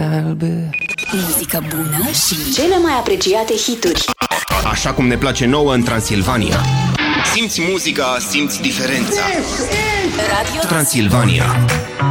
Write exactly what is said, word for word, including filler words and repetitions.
albe. Muzică bună și cele mai apreciate hituri. Așa cum ne place nouă în Transilvania. Simți muzica, simți diferența. Radio Transilvania.